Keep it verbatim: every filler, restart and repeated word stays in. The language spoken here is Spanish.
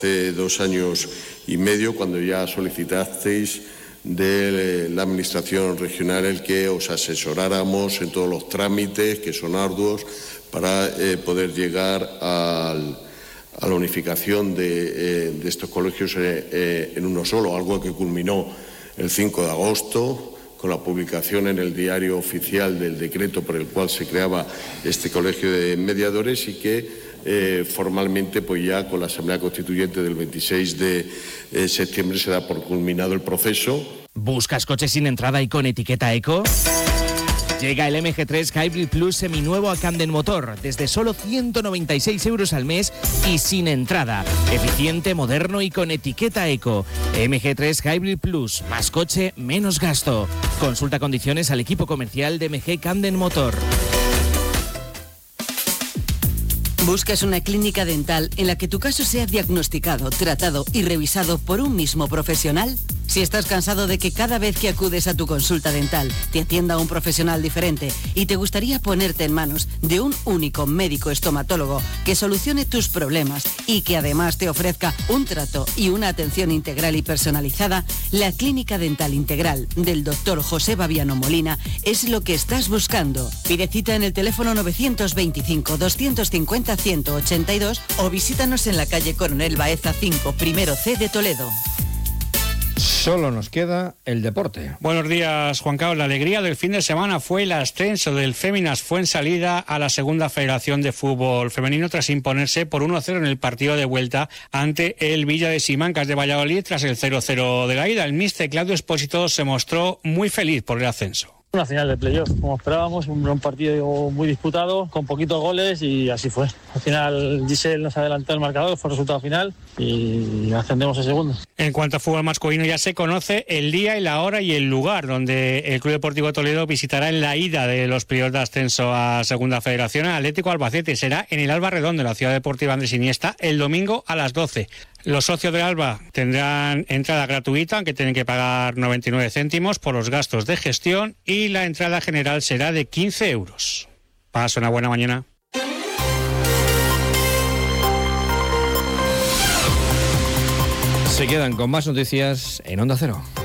Hace dos años y medio, cuando ya solicitasteis de la Administración regional el que os asesoráramos en todos los trámites que son arduos para eh, poder llegar al, a la unificación de, eh, de estos colegios eh, eh, en uno solo, algo que culminó el cinco de agosto con la publicación en el diario oficial del decreto por el cual se creaba este colegio de mediadores y que Eh, formalmente, pues ya con la Asamblea Constituyente del veintiséis de eh, septiembre se da por culminado el proceso. ¿Buscas coches sin entrada y con etiqueta eco? Llega el eme ge tres Hybrid Plus seminuevo a Camden Motor, desde solo ciento noventa y seis euros al mes y sin entrada. Eficiente, moderno y con etiqueta eco. eme ge tres Hybrid Plus, más coche, menos gasto. Consulta condiciones al equipo comercial de eme ge Camden Motor. ¿Buscas una clínica dental en la que tu caso sea diagnosticado, tratado y revisado por un mismo profesional? Si estás cansado de que cada vez que acudes a tu consulta dental te atienda un profesional diferente y te gustaría ponerte en manos de un único médico estomatólogo que solucione tus problemas y que además te ofrezca un trato y una atención integral y personalizada, la Clínica Dental Integral del doctor José Babiano Molina es lo que estás buscando. Pide cita en el teléfono novecientos veinticinco, doscientos cincuenta, ciento ochenta y dos o visítanos en la calle Coronel Baeza cinco, primero C de Toledo. Solo nos queda el deporte. Buenos días, Juan Carlos. La alegría del fin de semana fue el ascenso del Féminas Fuensalida a la Segunda Federación de Fútbol Femenino tras imponerse por uno a cero en el partido de vuelta ante el Villa de Simancas de Valladolid tras el cero cero de la ida. El míster Claudio Espósito se mostró muy feliz por el ascenso. Una final de playoff, como esperábamos, un, un partido muy disputado, con poquitos goles y así fue. Al final Giselle nos adelantó el marcador, fue el resultado final y ascendemos a segundo. En cuanto a fútbol masculino, ya se conoce el día y la hora y el lugar donde el Club Deportivo Toledo visitará en la ida de los playoffs de ascenso a Segunda Federación al Atlético Albacete. Será en el Alba Redondo, en la Ciudad Deportiva Andrés Iniesta, el domingo a las doce. Los socios del Alba tendrán entrada gratuita, aunque tienen que pagar noventa y nueve céntimos por los gastos de gestión, y la entrada general será de quince euros. Pasa una buena mañana. Se quedan con más noticias en Onda Cero.